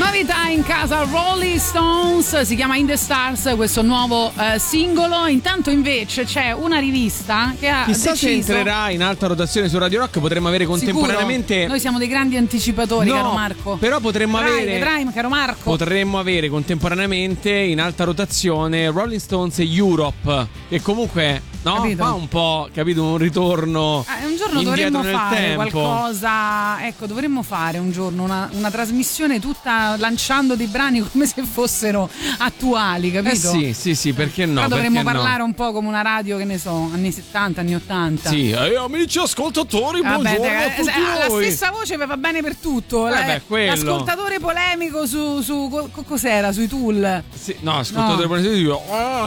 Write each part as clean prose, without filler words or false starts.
Novità in casa Rolling Stones, si chiama In the Stars questo nuovo singolo. Intanto invece c'è una rivista che ha chissà deciso, se entrerà in alta rotazione su Radio Rock. Potremmo avere contemporaneamente. Sicuro? Noi siamo dei grandi anticipatori, no, caro Marco. Però potremmo vedrai, caro Marco. Potremmo avere contemporaneamente in alta rotazione Rolling Stones e Europe, che comunque fa un po', capito, un ritorno. Un giorno dovremmo fare tempo. qualcosa. Ecco, dovremmo fare un giorno una trasmissione tutta lanciando dei brani come se fossero attuali, capito? Sì, perché no? Però dovremmo perché parlare no? un po' come una radio, che ne so, anni 70, anni 80. Sì, amici ascoltatori, buongiorno a tutti la voi. stessa voce va bene per tutto. Quello. L'ascoltatore polemico su cos'era? Sui Tool. Sì, no, ascoltatore polemico.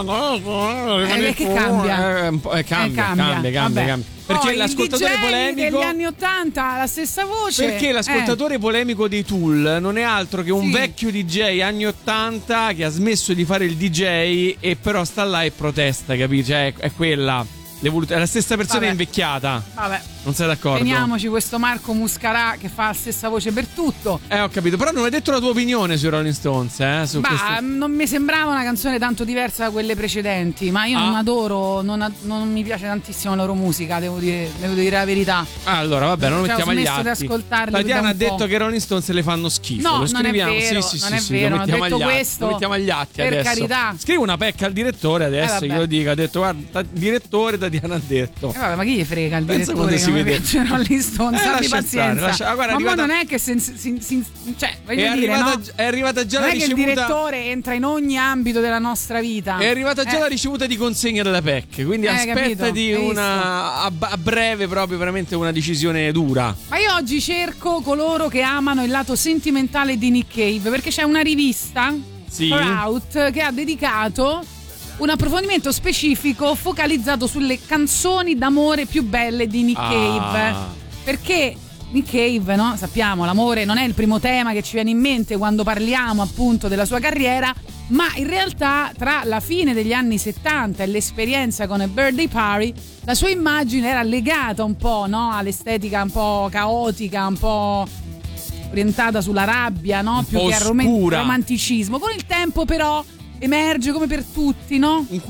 Che cambia? Cambia. Perché l'ascoltatore polemico degli anni 80 ha la stessa voce. Perché l'ascoltatore polemico dei Tool non è altro che un vecchio DJ anni 80 che ha smesso di fare il DJ e però sta là e protesta, capisci? Cioè, è quella. È la stessa persona invecchiata. Vabbè. Non sei d'accordo? Teniamoci questo Marco Muscarà che fa la stessa voce per tutto. Ho capito, però non hai detto la tua opinione sui Rolling Stones, non mi sembrava una canzone tanto diversa da quelle precedenti, ma io non adoro, non mi piace tantissimo la loro musica, devo dire la verità. Allora, vabbè, non lo mettiamo agli atti. Ho smesso di ascoltarli. La Diana ha detto che i Rolling Stones le fanno schifo. No, lo scriviamo. Non è vero, sì, non è vero, ho detto questo. Lo mettiamo agli atti per adesso. Carità. Scrivi una pecca al direttore adesso, glielo dico. Ha detto, guarda, direttore, Diana ha detto. Vabbè, ma chi gli frega il Pensa direttore? Si vede. Rolling Stones, abbi pazienza. Guarda, ma non è che cioè, è arrivata già non la ricevuta. Non è che il direttore entra in ogni ambito della nostra vita. È arrivata già la ricevuta di consegna della PEC, quindi aspettati a breve proprio veramente una decisione dura. Ma io oggi cerco coloro che amano il lato sentimentale di Nick Cave, perché c'è una rivista, Out, che ha dedicato un approfondimento specifico focalizzato sulle canzoni d'amore più belle di Nick Cave. Perché Nick Cave, no? Sappiamo, l'amore non è il primo tema che ci viene in mente quando parliamo appunto della sua carriera, ma in realtà tra la fine degli anni 70 e l'esperienza con A Birthday Party la sua immagine era legata un po', no? All'estetica un po' caotica, un po' orientata sulla rabbia, no? Più che al romanticismo. Con il tempo però emerge, come per tutti, no? Un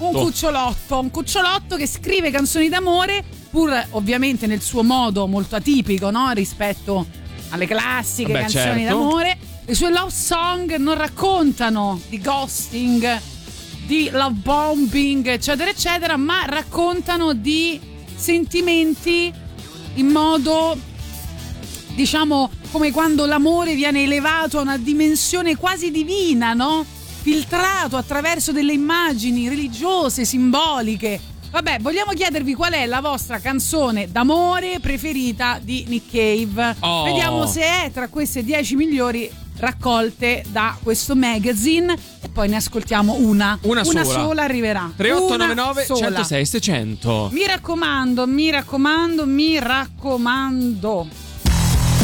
cucciolotto che scrive canzoni d'amore, pur ovviamente nel suo modo molto atipico, no? Rispetto alle classiche canzoni d'amore. Le sue love song non raccontano di ghosting, di love bombing, eccetera eccetera, ma raccontano di sentimenti in modo, diciamo, come quando l'amore viene elevato a una dimensione quasi divina, no? Filtrato attraverso delle immagini religiose, simboliche. Vabbè, vogliamo chiedervi qual è la vostra canzone d'amore preferita di Nick Cave. Vediamo se è tra queste 10 migliori raccolte da questo magazine e poi ne ascoltiamo una sola arriverà. 3899 106 600. Mi raccomando.